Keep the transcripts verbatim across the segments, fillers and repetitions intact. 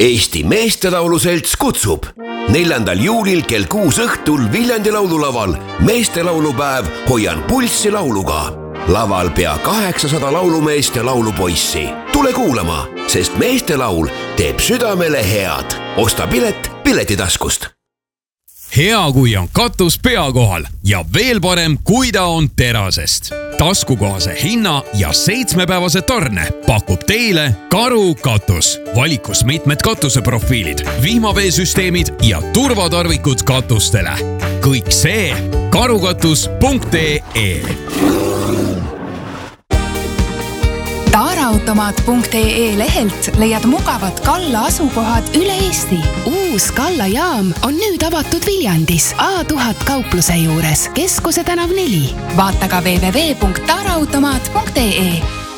Eesti Meestelaulu Selts kutsub neljandal juulil kell kuus õhtul Viljandi laululaval meestelaulupäev Hoian pulssi lauluga. Laval pea kaheksasada laulumeest ja laulupoissi. Tule kuulama, sest meestelaul teeb südamele head. Osta pilet Piletitaskust. Hea, kui on katus pea kohal ja veel parem, kui ta on terasest. Taskukohase hinna ja seitsmepäevase tarne pakub teile Karu katus. Valikus mitmed katuseprofiilid, vihmaveesüsteemid ja turvatarvikud katustele. Kõik see karukatus punkt ee. Taaraautomaat punkt ee lehelt leiad mugavad Kalla asukohad üle Eesti. Uus Kalla jaam on nüüd avatud Viljandis A tuhat kaupluse juures, Keskuse tänav neli. Vaata ka w w w punkt taaraautomaat punkt ee.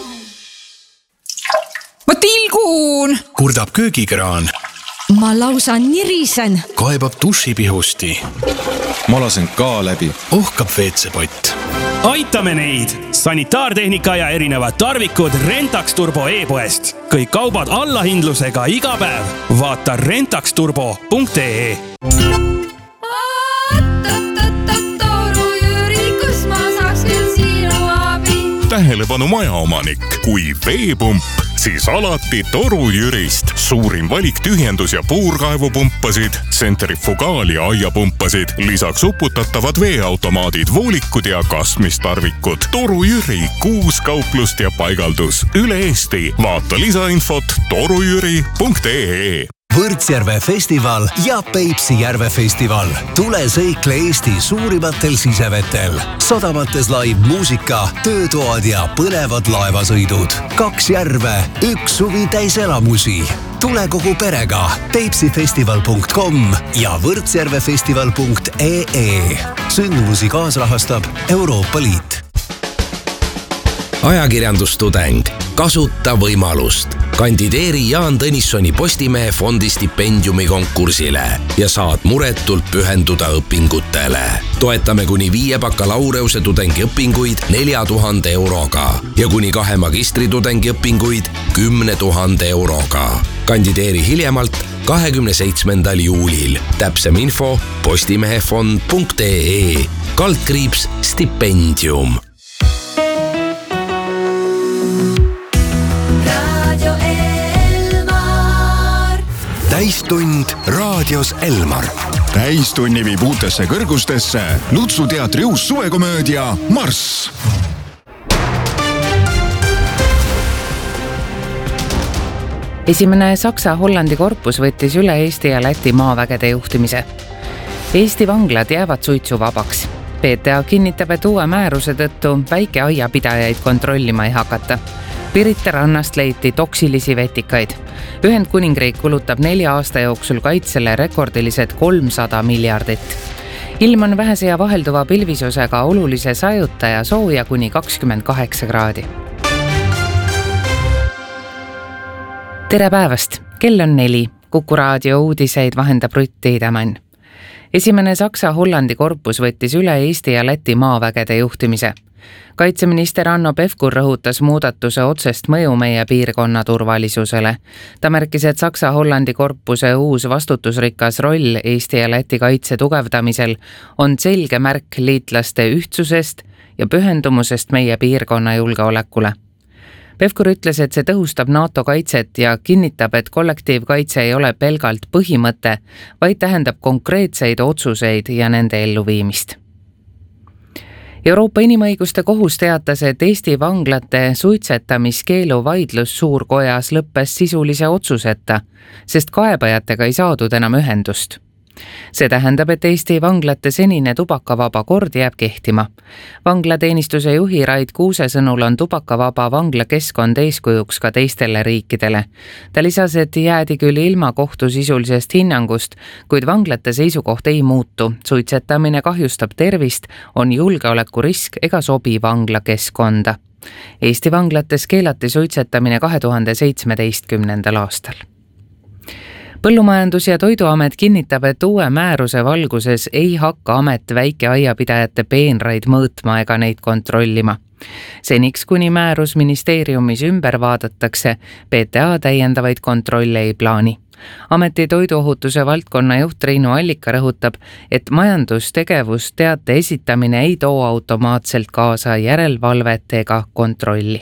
Ma tilgun! Kurdab köögikraan. Ma lausa nirisen. Kaebab dušipihusti. Ma lasen ka läbi. Ohkab veetsepott. Aitame neid! Sanitaartehnika ja erinevad tarvikud Rentax Turbo e-poest. Kõik kaubad allahindlusega iga päev. Vaata rentax turbo punkt ee. Toru Jüri, kus ma saaks küll sinu abi? Tähelepanu majaomanik, kui veepump, siis alati Toru Jürist. Suurim valik tühjendus- ja puurkaevupumpasid, tsentrifugaal- ja aiapumpasid, lisaks uputatavad veeautomaadid, voolikud ja kasmistarvikud. Toru Jüri, kuus kauplust ja paigaldus üle Eesti. Vaata lisainfot torujüri punkt ee. Võrtsjärve festival ja Peipsi järve festival. Tule sõikle Eesti suurimatel sisevetel. Sadamates live muusika, töötoad ja põnevad laevasõidud. Kaks järve, üks suvi täis elamusi. Tule kogu perega peipsifestival punkt com ja võrtsjärvefestival punkt ee. Sündmusi kaasrahastab Euroopa Liit. Ajakirjandustudeng. Kasuta võimalust. Kandideeri Jaan Tõnissoni Postimehe fondi stipendiumi konkursile ja saad muretult pühenduda õpingutele. Toetame kuni viie bakalaureuse tudengi õpinguid nelja tuhande euroga ja kuni kahe magistritudengi õpinguid kümne tuhande euroga. Kandideeri hiljemalt kahekümne seitsmendal juulil. Täpsem info postimehefond punkt ee. Kaldkriips stipendium. Täistund raadios Elmar. Täistunni viib uutesse kõrgustesse Lutsu teatri uus suvekomöödia Marss. Esimene Saksa-Hollandi korpus võttis üle Eesti ja Läti maavägede juhtimise. Eesti vanglad jäävad suitsuvabaks. P T A kinnitab, et uue määruse tõttu väike aiapidajaid kontrollima ei hakata. Pirita rannast leiti toksilisi vetikaid. Ühendkuningriik kulutab nelja aasta jooksul kaitsele rekordilised kolmsada miljardit. Ilm on vähese ja vahelduva pilvisusega olulise sajuta ja sooja kuni kakskümmend kaheksa kraadi. Tere päevast! Kell on neli. Kuku raadio uudiseid vahendab Rutt Tiidemann. Esimene Saksa-Hollandi korpus võttis üle Eesti ja Läti maavägede juhtimise. Kaitseminister Hanno Pevkur rõhutas muudatuse otsest mõju meie piirkonna turvalisusele. Ta märkis, et Saksa-Hollandi korpuse uus vastutusrikas roll Eesti ja Läti kaitse tugevdamisel on selge märk liitlaste ühtsusest ja pühendumusest meie piirkonna julgeolekule. Pevkur ütles, et see tõhustab NATO kaitset ja kinnitab, et kollektiivkaitse ei ole pelgalt põhimõte, vaid tähendab konkreetseid otsuseid ja nende elluviimist. Euroopa Inimõiguste Kohus teatas, et Eesti vanglate suitsetamiskeelu vaidlus suurkojas lõppes sisulise otsuseta, sest kaebajatega ei saadud enam ühendust. See tähendab, et Eesti vanglate senine tubakavaba kord jääb kehtima. Vanglateenistuse juhi Raid Kuuse sõnul on tubakavaba vanglakeskkond eeskujuks ka teistele riikidele. Ta lisas, et jäädi küll ilma kohtu sisulisest hinnangust, kuid vanglate seisukoht ei muutu. Suitsetamine kahjustab tervist, on julgeolekurisk ega sobi vanglakeskkonda. Eesti vanglates keelati suitsetamine kahe tuhande seitsmeteistkümnendal aastal. Põllumajandus- ja Toiduamet kinnitab, et uue määruse valguses ei hakka amet väikeaiapidajate peenraid mõõtma ega neid kontrollima. Seniks, kuni määrus ministeeriumis ümber vaadatakse, P T A täiendavaid kontrolle ei plaani. Ameti toiduohutuse valdkonna juht Triinu Allika rõhutab, et majandustegevusteate esitamine ei too automaatselt kaasa järelevalvet ega kontrolli.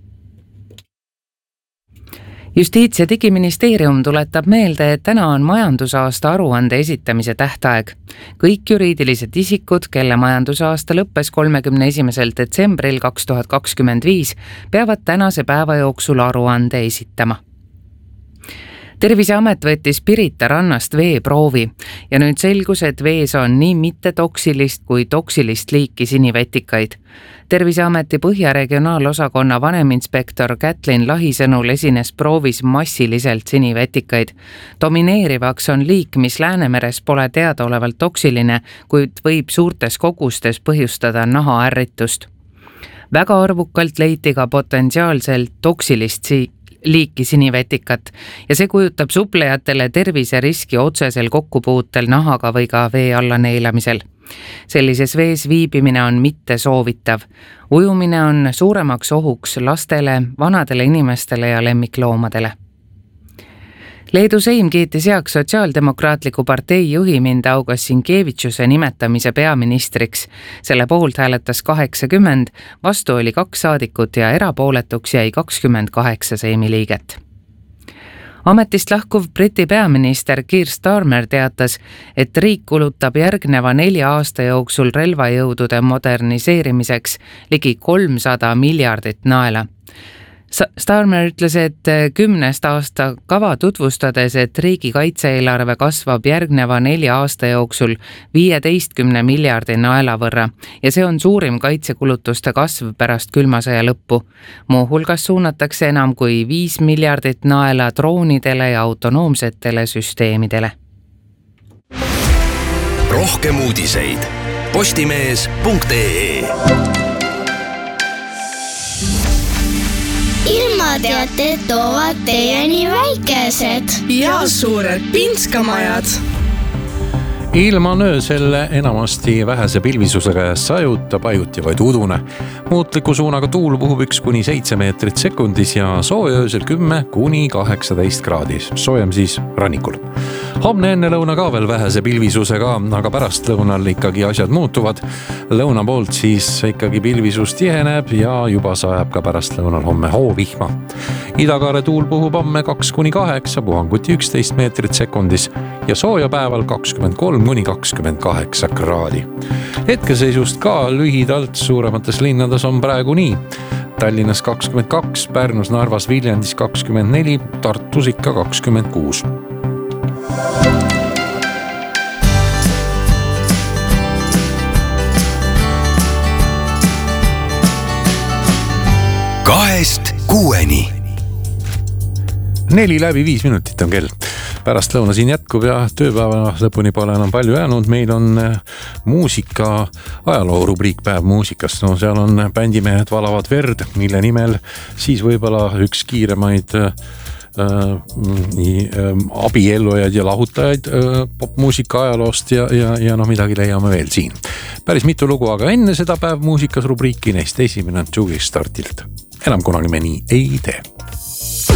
Justiits- ja digiministeerium tuletab meelde, et täna on majandusaasta aruande esitamise tähtaeg. Kõik juriidilised isikud, kelle majandusaasta lõppes kolmekümne esimesel detsembril kaks tuhat kakskümmend viis, peavad tänase päeva jooksul aruande esitama. Terviseamet võttis Pirita rannast veeproovi ja nüüd selgus, et vees on nii mitte toksilist kui toksilist liiki sinivetikaid. Terviseameti Põhja regionaalosakonna vaneminspektor Kätlin Lahi sõnul esines proovis massiliselt sinivetikaid. Domineerivaks on liik, mis Läänemeres pole teadaolevalt toksiline, kuid võib suurtes kogustes põhjustada nahaärritust. Väga arvukalt leiti ka potentsiaalselt toksilist si- liiki sinivetikat ja see kujutab suplejatele terviseriski otsesel kokkupuutel nahaga või ka vee alla neelamisel. Sellises vees viibimine on mitte soovitav. Ujumine on suuremaks ohuks lastele, vanadele inimestele ja lemmikloomadele. Leedu Seim kiitis heaks Sotsiaaldemokraatliku partei juhi Mindaugas Sinkevičiuse nimetamise peaministriks. Selle poolt hääletas kaheksakümmend, vastu oli kaks saadikut ja erapooletuks jäi kakskümmend kaheksa Seimi liiget. Ametist lahkuv Briti peaminister Keir Starmer teatas, et riik kulutab järgneva nelja aasta jooksul relvajõudude moderniseerimiseks ligi kolmsada miljardit naela. Starmer ütles, et kümnest aasta kava tutvustades, et riigi kaitse-eelarve kasvab järgneva nelja aasta jooksul viieteistkümne miljardi naela võrra ja see on suurim kaitsekulutuste kasv pärast külmasõja lõppu. Muuhulgas suunatakse enam kui viis miljardit naela droonidele ja autonoomsetele süsteemidele. Rohkem uudiseid postimees punkt ee. Ilmateated toovad teieni väikesed ja suured pinskamajad. Ilm on öösel enamasti vähese pilvisusega ja sajuta paiguti vaid udune. Muutliku suunaga tuul puhub üks kuni seitse meetrit sekundis ja sooja öösel kümme kuni kaheksateist kraadis. Soojem siis rannikul. Homne enne lõuna ka veel vähese pilvisusega, aga pärast lõunal ikkagi asjad muutuvad. Lõuna poolt siis ikkagi pilvisus tiheneb ja juba sajab ka pärast lõunal homme hoovihma. Idakaare tuul puhub homme kaks kuni kaheksa, puhanguti üksteist meetrit sekundis ja sooja päeval kakskümmend kolm kuni kakskümmend kaheksa kraadi. Hetkeseisust ka lühidalt suuremates linnades on praegu nii. Tallinnas kakskümmend kaks, Pärnus, Narvas, Viljandis kakskümmend neli, Tartus ikka kakskümmend kuus. Kahest kuueni. Neli läbi viis minutit on kell. Pärast lõuna siin jätkub ja tööpäeva lõpuni pole enam palju jäänud. Meil on muusika ajaloo rubriik Päev muusikast. No seal on bändimehed valavad verd, mille nimel siis võibolla üks kiiremaid äh, nii, äh, abiellujaid ja lahutajaid äh, popmuusika ajaloost ja, ja, ja no midagi leiame veel siin. Päris mitu lugu, aga enne seda Päev muusikas rubriiki neist esimene on Julie Startilt. Enam kunagi me nii ei tee.